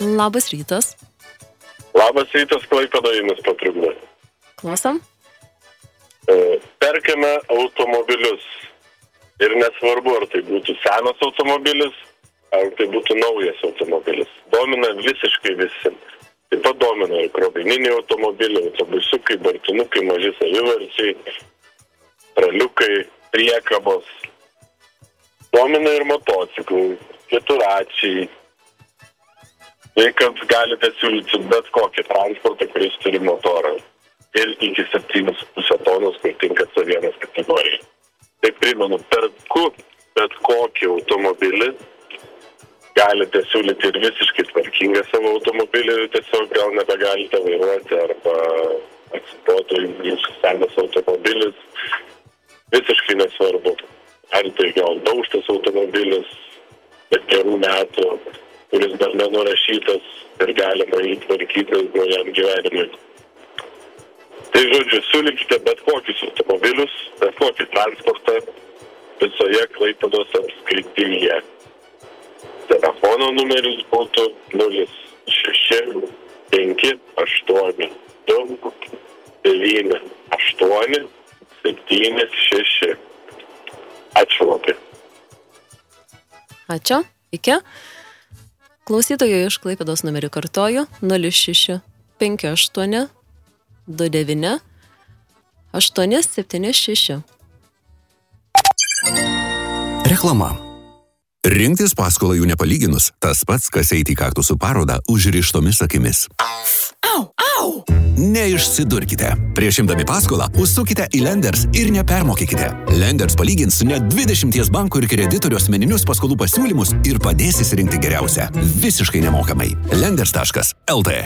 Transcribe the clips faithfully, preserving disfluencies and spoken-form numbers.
Labas rytas. Labas rytas, Klaipėdoje Jumis patrukdė. Klausom. Perkame automobilius. Ir nesvarbu, ar tai būtų senas automobilis, ar tai būtų naujas automobilis. Domina visiškai visi. Taip pat domina ir krovininiai automobiliai, autobusiukai, bartinukai, maži savivarčiai, traliukai, priekabos. Domina ir motociklai, keturačiai. Tai, kad galite siūlyti bet kokį transportą, kuris turi motorą. Ir iki septynios su puse tonos, kur tinka C vienas kategorijai. Tai primenu, perku bet kokį automobilį, galite siūlyti ir visiškai tvarkingą savo automobilį, tiesiog gal nebegalite vairuoti arba atsibodo jūsų senas automobilis. Visiškai nesvarbu, ar tai gal daužtas automobilis, bet gerų metų, kuris dar nenurašytas ir galima įtvarkyti naujam gyvenimui. Tai žodžiu, siūlykite bet kokius automobilius, bet kokį transportą visoje Klaipėdos apskrityje. Telefono numeris būtų nulis šeši penki aštuoni du devyni aštuoni septyni šeši. Ačiū labai. Ačiū. Iki. Klausytojų iš Klaipėdos numerį kartoju nulis šeši penki aštuoni du devyni aštuoni septyni šeši. Reklama. Rinktis paskolą jų nepalyginus, tas pats, kas eiti į kaktusų parodą užrištomis akimis. Au, au! Neišsidurkite. Prieš imdami paskolą, užsukite į Lenders ir nepermokykite. Lenders palygins net dvidešimties bankų ir kreditorių asmeninius paskolų pasiūlymus ir padės įsirinkti geriausią. Visiškai nemokamai. Lenders taškas L T.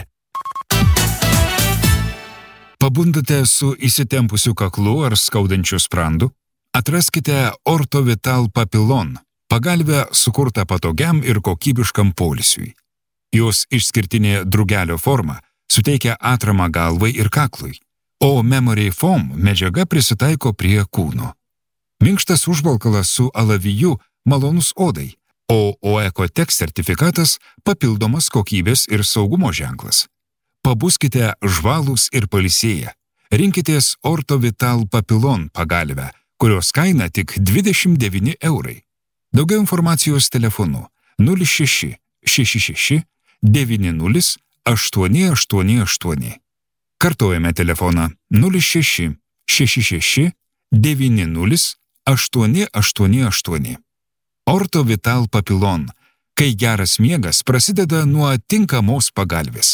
Pabundate su įsitempusiu kaklu ar skaudančiu sprandu? Atraskite Ortovital Papillon, pagalvę sukurtą patogiam ir kokybiškam poilsiui. Jos išskirtinė drugelio forma suteikia atramą galvai ir kaklui, o Memory Foam medžiaga prisitaiko prie kūno. Minkštas užvalkalas su alaviju malonus odai, o OECOTEX sertifikatas papildomas kokybės ir saugumo ženklas. Pabuskite žvalūs ir pailsėję. Rinkitės Ortovital Papillon pagalvę, kurios kaina tik dvidešimt devyni eurai. Daugiau informacijos telefonu nulis šeši šeši šeši devyni nulis aštuoni aštuoni aštuoni. Kartojame telefoną nulis šeši šeši šeši devyni nulis aštuoni aštuoni aštuoni. Ortovital Papillon, kai geras miegas prasideda nuo tinkamos pagalvės.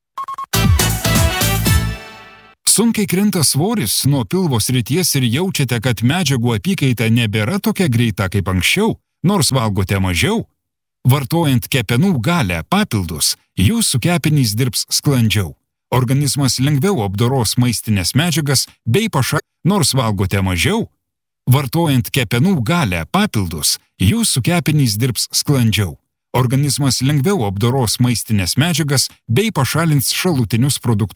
Sunkiai krenta svoris nuo pilvo srities ir jaučiate, kad medžiagų apykaita nebėra tokia greita kaip anksčiau, nors valgote mažiau? Vartojant kepenų galę papildus, jūsų kepenys dirbs sklandžiau. Organizmas lengviau apdoros maistinės medžiagas bei paša, nors valgote mažiau? Vartojant kepenų galę papildus, jūsų kepenys dirbs sklandžiau. Organizmas lengviau apdoros maistinės medžiagas bei pašalins šalutinius produktus.